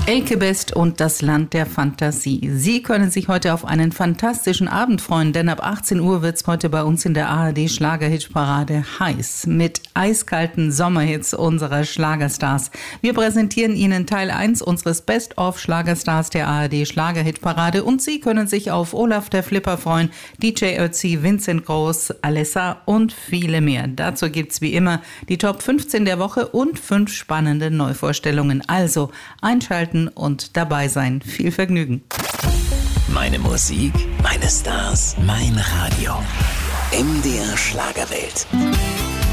Elke Best und das Land der Fantasie. Sie können sich heute auf einen fantastischen Abend freuen, denn ab 18 Uhr wird's heute bei uns in der ARD Schlagerhitparade heiß mit eiskalten Sommerhits unserer Schlagerstars. Wir präsentieren Ihnen Teil 1 unseres Best-of-Schlagerstars der ARD Schlagerhitparade und Sie können sich auf Olaf der Flipper freuen, DJ Ötzi, Vincent Groß, Alessa und viele mehr. Dazu gibt's wie immer die Top 15 der Woche und 5 spannende Neuvorstellungen. Also einschalten und dabei sein. Viel Vergnügen. Meine Musik, meine Stars, mein Radio. MDR Schlagerwelt.